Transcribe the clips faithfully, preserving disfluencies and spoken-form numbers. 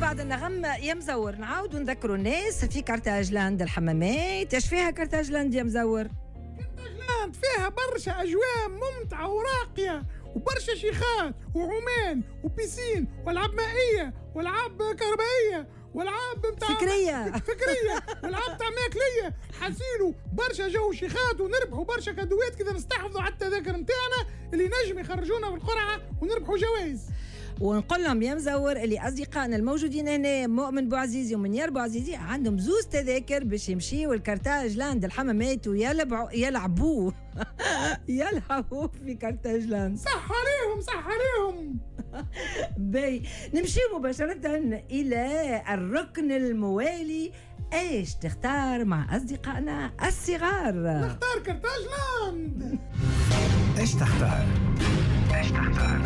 بعد النغم يا مزور نعاود نذكروا الناس في كارتاجلاند الحمامات. ايش فيها كارتاجلاند يا مزور؟ كارتاجلاند فيها برشا أجواء ممتعة وراقية وبرشا شيخات وعمان وبيسين والعاب مائية والعاب كهربائية والعاب متاع فكرية فكرية والعاب تاع ماكلية. حاسيلو برشا جو شيخات ونربحوا برشا كادوات كذا نستحفظوا على التذاكر نتاعنا اللي نجم يخرجونا بالقرعة ونربحوا جوائز. ونقول لهم يا مزور اللي أصدقائنا الموجودين هنا مؤمن بوعزيزي ومنير بوعزيزي عندهم زوز تذاكر باش يمشيوا الكارتاجلاند الحمامات ويلعبوا يلعبوا يلعبوا في كارتاجلاند. صح عليهم صح عليهم. باي نمشي مباشرة إلى الركن الموالي. ايش تختار مع أصدقائنا الصغار؟ نختار كارتاجلاند. ايش تختار؟ ايش تختار؟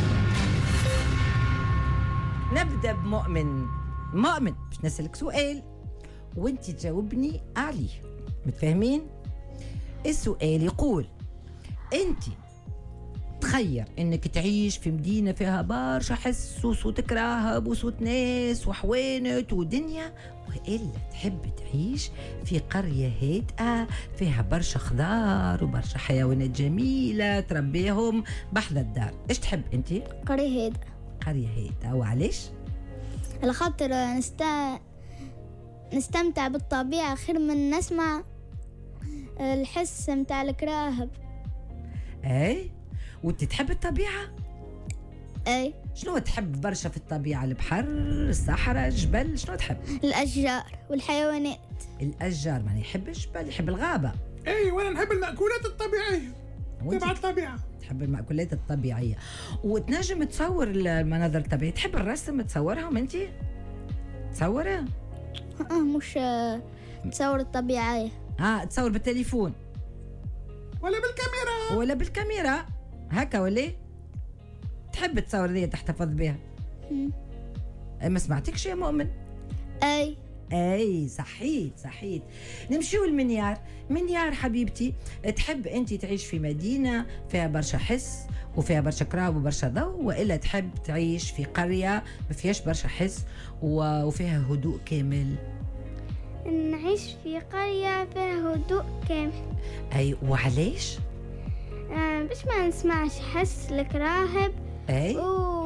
نبدأ بمؤمن. مؤمن باش نسألك سؤال وانت تجاوبني عليه، متفاهمين؟ السؤال يقول انت تخير انك تعيش في مدينة فيها برشا حس وصوت كراهب وصوت ناس وحوانت ودنيا، وإلا تحب تعيش في قرية هادئة فيها برشا خضار وبرشا حيوانات جميلة تربيهم بحذا الدار. ايش تحب انت؟ قرية هادئة. قرية هادئة. وعليش؟ على خاطر نست... نستمتع بالطبيعة خير من نسمع الحس متاع الكراهب. اي وانت تحب الطبيعة؟ اي. شنو تحب برشا في الطبيعة؟ البحر، الصحراء، الجبل، شنو تحب؟ الأشجار والحيوانات. الأشجار، يعني يحب الجبل يحب الغابة. اي وانا نحب المأكولات الطبيعية تبع الطبيعة. تحب المأكولات الطبيعية وتنجم تصور المناظر الطبيعية. تحب الرسم تصورهم انت؟ تصورها؟ اه مش تصور الطبيعية. اه تصور بالتليفون ولا بالكاميرا ولا بالكاميرا هكا ولا؟ تحب تصور ذي تحتفظ بها؟ ما سمعتكش يا مؤمن؟ اي اي صحيت صحيت. نمشيو المنيار. منيار حبيبتي، تحب انت تعيش في مدينة فيها برشا حس وفيها برشا كراب وبرشا ضوء، والا تحب تعيش في قرية ما فيهاش برشا حس وفيها هدوء كامل؟ نعيش في قرية فيها هدوء كامل. اي وعليش؟ آه باش ما نسمعش حس الكراهب. اي و...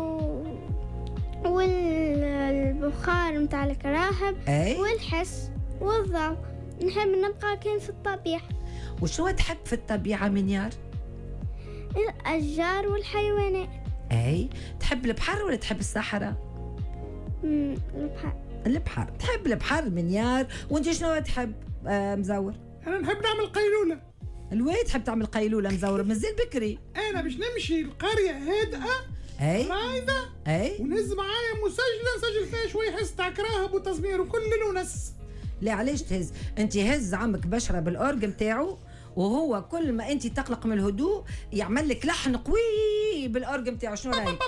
والبخار متاع الكراهب. أي؟ والحس والضوء. نحب نبقى كين في الطبيعة. وشو تحب في الطبيعة منيار؟ الأشجار والحيوانات. اي تحب البحر ولا تحب الصحراء؟ امم البحر. البحر. تحب البحر منيار. وانت شنو تحب آه مزور؟ انا نحب نعمل قيلولة. الواد تحب تعمل قيلولة مزور؟ مازال بكري. انا باش نمشي القرية هادئة اي رايدة اي ونهز معايا مسجلة نسجل فيها شوية حس تاع كراهب وتزمير وكل الونس. لا علاش تهز؟ انت هز عمك بشرة بالأورج متاعو وهو كل ما انت تقلق من الهدوء يعمل لك لحن قوي بالأورج متاعو. شنو رايك؟